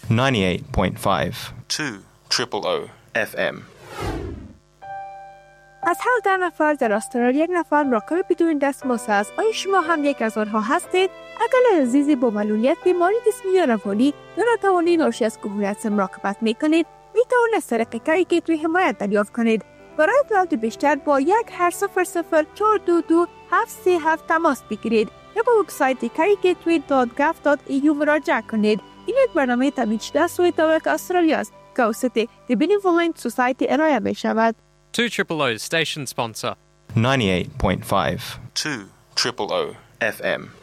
98.5 2 FM. از هر 10 نفر در استرالیا 1 نفر مراقب بدون دستمزد است. آیا شما هم یک از آنها هستید؟ اگر عزیزی با معلولیت، بیماری جسمی یا روانی یا ناتوانی ناشی از کهولت مراقبت میکنید، میتوانید از طریق کاری گیتوی حمایت دریافت کنید. برای اطلاعات بیشتر با 1-800-422-737 تماس بگیرید یا با وبسایت carygatoy.gov.au مراجعه کنید. این یک برنامه تامین شده از سوی طبق استرالیا است که توسط The Benevolent Society ارائه می شود. 2 station sponsor. 98.5 2 FM.